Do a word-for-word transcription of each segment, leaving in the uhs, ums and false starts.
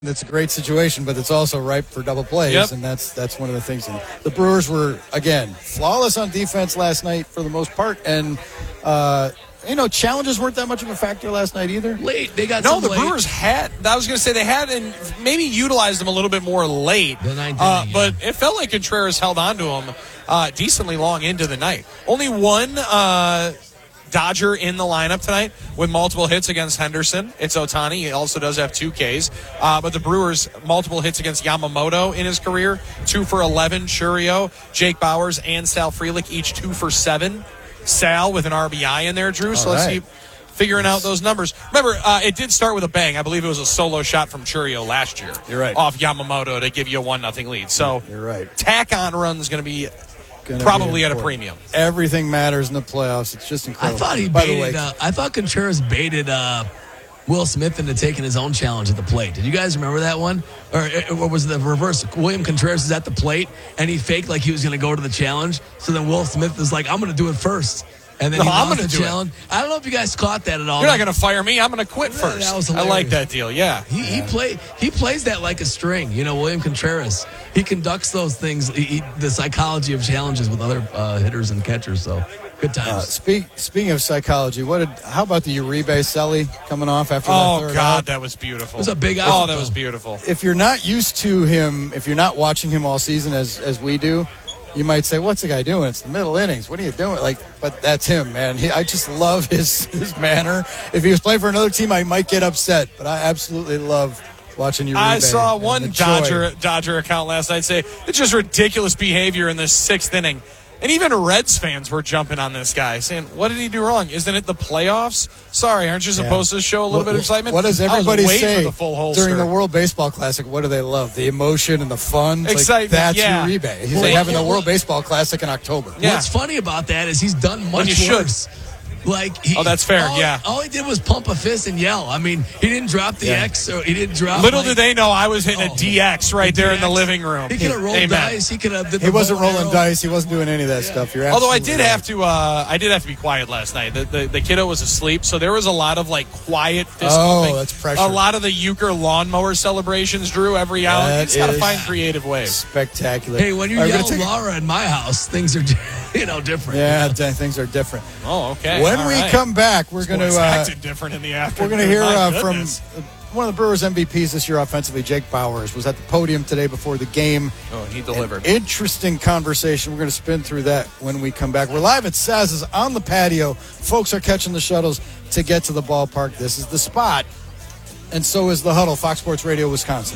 It's a great situation, but it's also ripe for double plays, yep. and that's that's one of the things. And the Brewers were, again, flawless on defense last night for the most part, and, uh, you know, challenges weren't that much of a factor last night either. Late. They got No, some the late. Brewers had, I was going to say they had and maybe utilized them a little bit more late, The ninth uh, inning, but yeah. it felt like Contreras held on to him uh, decently long into the night. Only one uh, Dodger in the lineup tonight with multiple hits against Henderson. It's Ohtani. He also does have two Ks. Uh, but the Brewers, multiple hits against Yamamoto in his career. Two for eleven, Churio, Jake Bauers, and Sal Frelick, each two for seven. Sal with an R B I in there, Drew. So All let's right. keep figuring out those numbers. Remember, uh, it did start with a bang. I believe it was a solo shot from Churio last year. You're right. Off Yamamoto to give you a one nothing lead. So You're right. tack-on run is going to be Gonna probably be at a important. premium. Everything matters in the playoffs. It's just I incredible. thought he By the baited. way, Uh, I thought Contreras baited uh, Will Smith into taking his own challenge at the plate. Did you guys remember that one? Or, or was it the reverse? William Contreras is at the plate, and he faked like he was going to go to the challenge. So then Will Smith was like, "I'm going to do it first." And then No, he I'm lost gonna the do it. challenge. I don't know if you guys caught that at all. You're not going to fire me. I'm going to quit Yeah, first. that was I like hilarious. that deal. Yeah. He, he play he plays that like a string, you know. William Contreras, he conducts those things, he, he- the psychology of challenges with other uh, hitters and catchers. So good times. uh, speak, speaking of psychology, what did? How about the Uribe Selly coming off after that Oh, third God, out? that was beautiful. It was a big Oh, out, that was though. beautiful. If you're not used to him, if you're not watching him all season as as we do, you might say, "What's the guy doing? It's the middle innings. What are you doing?" Like, but that's him, man. He, I just love his his manner. If he was playing for another team, I might get upset, but I absolutely love watching Uribe. I saw and one the joy. Dodger Dodger account last night say it's just ridiculous behavior in the sixth inning. And even Reds fans were jumping on this guy, saying, "What did he do wrong? Isn't it the playoffs? Sorry, aren't you supposed to show a little What- bit of excitement?" What does I was everybody waiting say for the full holster. during the World Baseball Classic? What do they love? The emotion and the fun. It's Excitement, Like, that's yeah. Uribe. He's Well, like having the well, World Baseball Classic in October. Yeah. What's funny about that is he's done much you should. worse. Like he, Oh, that's fair, all- yeah. All he did was pump a fist and yell. I mean, he didn't drop the Yeah. X, or he didn't drop. Little like, did they know I was hitting Oh, a D X right the there in the D X. living room. He could have rolled Amen. dice. He could have. He wasn't rolling dice. He wasn't doing any of that stuff. You're Although I absolutely did right. have to, uh, I did have to be quiet last night. The, the the kiddo was asleep, so there was a lot of like quiet fist Oh, pumping. that's pressure. A lot of the euchre lawnmower celebrations, Drew. Every out, That you just got to is- find creative ways. Spectacular. Hey, when you All right, we're yell gonna take- Laura in my house, things are, you know, different. Yeah, you know? th- things are different. Oh, okay. When All we right. come back, we're going Boys to uh, acted different in the we're afternoon. going to hear My uh, from goodness. one of the Brewers M V Ps this year offensively, Jake Bauers, was at the podium today before the game. Oh, he delivered. An interesting conversation. We're going to spin through that when we come back. We're live at Saz's on the patio. Folks are catching the shuttles to get to the ballpark. This is the spot, and so is the Huddle, Fox Sports Radio, Wisconsin.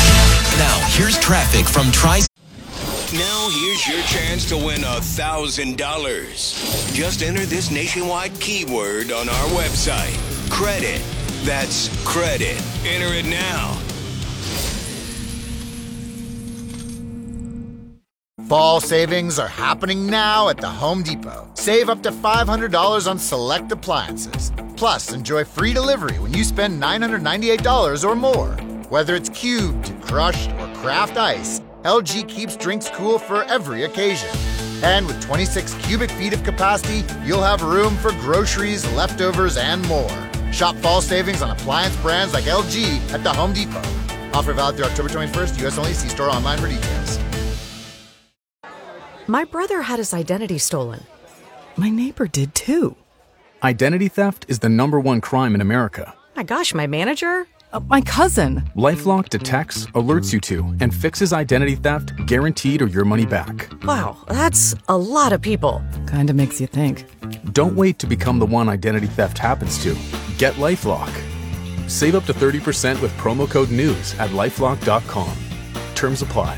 Now, here's traffic from Tri. Now here's your chance to win a thousand dollars. Just enter this nationwide keyword on our website. Credit. That's credit. Enter it now. Fall savings are happening now at the Home Depot. Save up to five hundred dollars on select appliances. Plus, enjoy free delivery when you spend nine hundred ninety-eight dollars or more. Whether it's cubed, crushed, or craft ice, L G keeps drinks cool for every occasion. And with twenty-six cubic feet of capacity, you'll have room for groceries, leftovers, and more. Shop fall savings on appliance brands like L G at the Home Depot. Offer valid through October twenty-first. U S only. See store online for details. My brother had his identity stolen. My neighbor did too. Identity theft is the number one crime in America. My gosh, my manager? Uh, my cousin. LifeLock detects, alerts you to, and fixes identity theft guaranteed or your money back. Wow, that's a lot of people. Kinda makes you think. Don't wait to become the one identity theft happens to. Get LifeLock. Save up to thirty percent with promo code NEWS at lifelock dot com. Terms apply.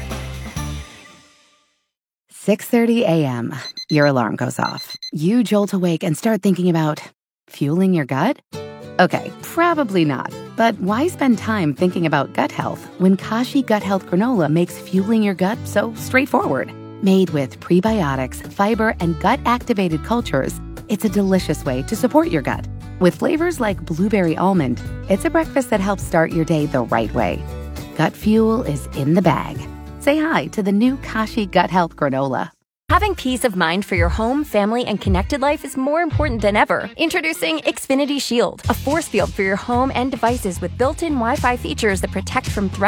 six thirty a.m. Your alarm goes off. You jolt awake and start thinking about fueling your gut? Okay, probably not. But why spend time thinking about gut health when Kashi Gut Health Granola makes fueling your gut so straightforward? Made with prebiotics, fiber, and gut-activated cultures, it's a delicious way to support your gut. With flavors like blueberry almond, it's a breakfast that helps start your day the right way. Gut fuel is in the bag. Say hi to the new Kashi Gut Health Granola. Having peace of mind for your home, family, and connected life is more important than ever. Introducing Xfinity Shield, a force field for your home and devices with built-in Wi-Fi features that protect from threats